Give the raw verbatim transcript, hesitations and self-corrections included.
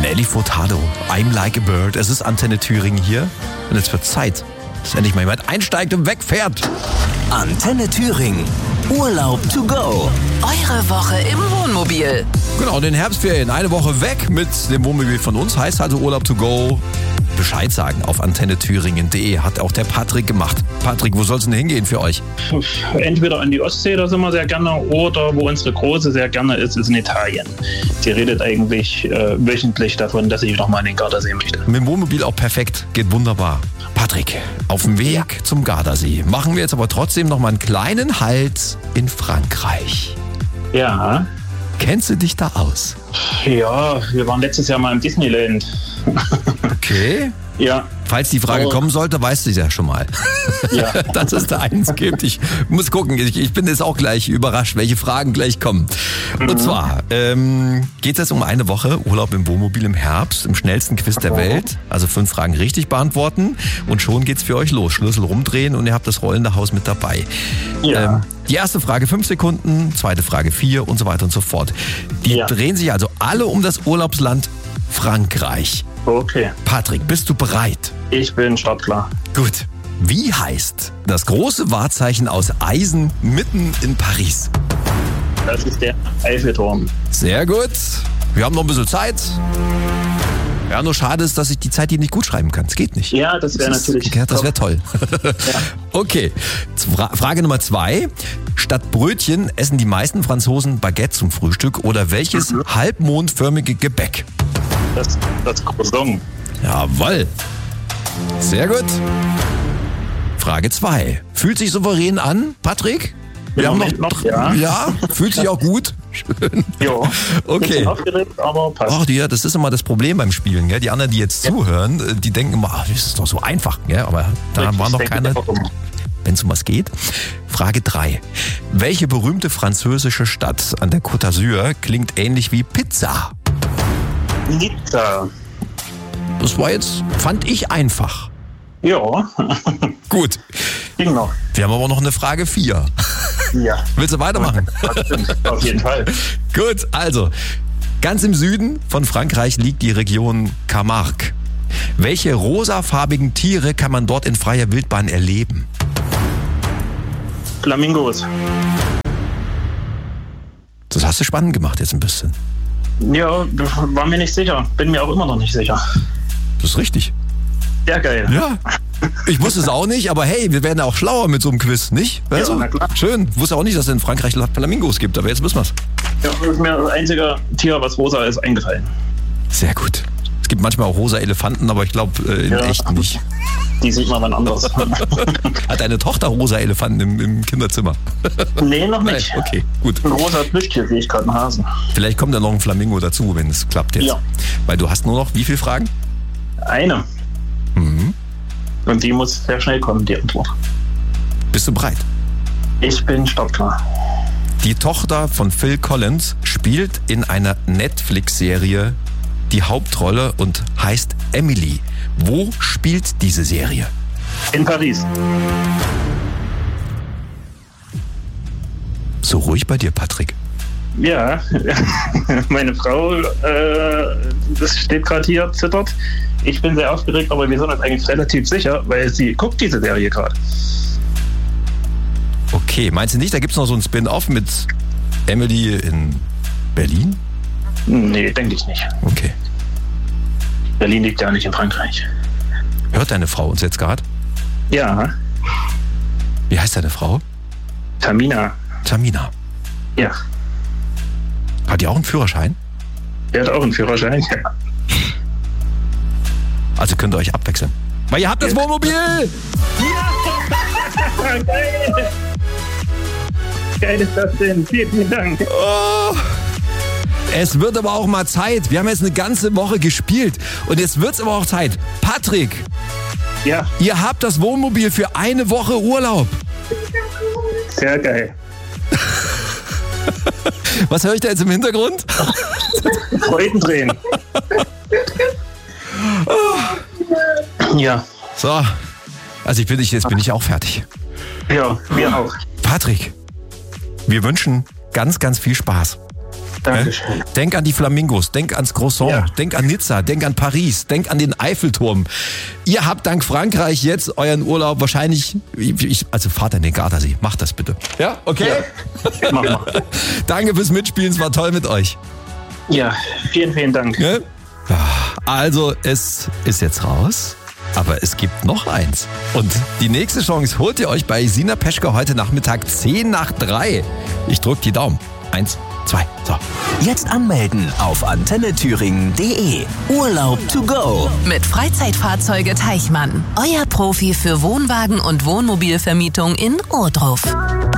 Nelly Furtado, I'm Like a Bird. Es ist Antenne Thüringen hier und es wird Zeit, dass endlich mal jemand einsteigt und wegfährt. Antenne Thüringen. Urlaub to go. Eure Woche im Wohnmobil. Genau, den Herbstferien. Eine Woche weg mit dem Wohnmobil von uns. Heißt also Urlaub to go. Bescheid sagen auf antenne thüringen punkt de. Hat auch der Patrick gemacht. Patrick, wo soll es denn hingehen für euch? Entweder an die Ostsee, da sind wir sehr gerne, oder wo unsere Große sehr gerne ist, ist in Italien. Die redet eigentlich äh, wöchentlich davon, dass ich nochmal in den Gardasee möchte. Mit dem Wohnmobil auch perfekt. Geht wunderbar. Patrick, auf dem Weg ja. zum Gardasee. Machen wir jetzt aber trotzdem noch mal einen kleinen Halt in Frankreich. Ja. Kennst du dich da aus? Ja, wir waren letztes Jahr mal im Disneyland. Okay. Ja. Falls die Frage oh. kommen sollte, weißt du es ja schon mal. Ja. Dass es da eins gibt. Ich muss gucken. Ich, ich bin jetzt auch gleich überrascht, welche Fragen gleich kommen. Mhm. Und zwar ähm, geht es um eine Woche Urlaub im Wohnmobil im Herbst, im schnellsten Quiz der Welt. Also fünf Fragen richtig beantworten und schon geht's für euch los. Schlüssel rumdrehen und ihr habt das rollende Haus mit dabei. Ja. Ähm, die erste Frage fünf Sekunden, zweite Frage vier und so weiter und so fort. Die ja. drehen sich also alle um das Urlaubsland Frankreich. Okay. Patrick, bist du bereit? Ich bin startklar. Gut. Wie heißt das große Wahrzeichen aus Eisen mitten in Paris? Das ist der Eiffelturm. Sehr gut. Wir haben noch ein bisschen Zeit. Ja, nur schade ist, dass ich die Zeit hier nicht gut schreiben kann. Es geht nicht. Ja, das wäre natürlich... Ja, das wäre toll. Ja. Okay. Fra- Frage Nummer zwei. Statt Brötchen essen die meisten Franzosen Baguette zum Frühstück oder welches mhm. halbmondförmige Gebäck? Das, das Croissant. Jawohl. Sehr gut. Frage zwei. Fühlt sich souverän an, Patrick? Wir Im haben Moment noch, noch, ja. Ja, fühlt sich auch gut. Schön. Ja. Okay. Bisschen aufgeregt, aber passt. Ach, ja, das ist immer das Problem beim Spielen. Gell? Die anderen, die jetzt ja. zuhören, die denken immer, ach, das ist doch so einfach. Gell? Aber da Richtig, war noch keiner, wenn es um was geht. Frage drei. Welche berühmte französische Stadt an der Côte d'Azur klingt ähnlich wie Pizza? Nizza. Das war jetzt, fand ich einfach. Ja. Gut. Ging noch. Wir haben aber noch eine Frage vier. Ja. Willst du weitermachen? Auf jeden Fall. Gut, also, ganz im Süden von Frankreich liegt die Region Camargue. Welche rosafarbigen Tiere kann man dort in freier Wildbahn erleben? Flamingos. Das hast du spannend gemacht jetzt ein bisschen. Ja, war mir nicht sicher. Bin mir auch immer noch nicht sicher. Das ist richtig. Sehr geil. Ja. Ich wusste es auch nicht, aber hey, wir werden auch schlauer mit so einem Quiz, nicht? Weißt ja, du? na klar. Schön. Ich wusste auch nicht, dass es in Frankreich Flamingos gibt, aber jetzt wissen wir es. Ja, das ist mir das einzige Tier, was rosa ist, eingefallen. Sehr gut. Es gibt manchmal auch rosa Elefanten, aber ich glaube äh, in ja. echt nicht. Die sieht man wann anders. Hat deine Tochter rosa Elefanten im, im Kinderzimmer? Nee, noch nicht. Nein, okay, gut. Ein rosa Plüschtier sehe ich gerade einen Hasen. Vielleicht kommt da noch ein Flamingo dazu, wenn es klappt jetzt. Ja. Weil du hast nur noch wie viele Fragen? Eine. Mhm. Und die muss sehr schnell kommen, die Antwort. Bist du bereit? Ich bin startklar. Die Tochter von Phil Collins spielt in einer Netflix-Serie die Hauptrolle und heißt Emily. Wo spielt diese Serie? In Paris. So ruhig bei dir, Patrick. Ja, meine Frau, äh, das steht gerade hier, zittert. Ich bin sehr aufgeregt, aber wir sind uns eigentlich relativ sicher, weil sie guckt diese Serie gerade. Okay, meinst du nicht, da gibt es noch so ein Spin-off mit Emily in Berlin? Nee, denke ich nicht. Okay. Berlin liegt ja nicht in Frankreich. Hört deine Frau uns jetzt gerade? Ja. Wie heißt deine Frau? Tamina. Tamina. Ja. Hat die auch einen Führerschein? Der hat auch einen Führerschein, ja. Also könnt ihr euch abwechseln. Weil ihr habt das Wohnmobil! Ja! Geil! Geil ist das denn. Vielen, vielen Dank. Oh. Es wird aber auch mal Zeit. Wir haben jetzt eine ganze Woche gespielt. Und jetzt wird es aber auch Zeit. Patrick, ja. Ihr habt das Wohnmobil für eine Woche Urlaub. Sehr geil. Was höre ich da jetzt im Hintergrund? Freudentränen. Ja. So, also ich bin, ich, jetzt bin ich auch fertig. Ja, wir auch. Patrick, wir wünschen ganz, ganz viel Spaß. Dankeschön. Denk an die Flamingos, denk ans Croissant, Ja. denk an Nizza, denk an Paris, denk an den Eiffelturm. Ihr habt dank Frankreich jetzt euren Urlaub wahrscheinlich, ich, also fahrt in den Gardasee, macht das bitte. Ja, okay. Ja. Mach mal. Danke fürs Mitspielen, es war toll mit euch. Ja, vielen, vielen Dank. Ne? Also, es ist jetzt raus, aber es gibt noch eins. Und die nächste Chance holt ihr euch bei Sina Peschke heute Nachmittag zehn nach drei. Ich drück die Daumen. Eins, zwei, so. Jetzt anmelden auf antenne thüringen punkt de. Urlaub to go. Mit Freizeitfahrzeuge Teichmann. Euer Profi für Wohnwagen und Wohnmobilvermietung in Ohrdruf.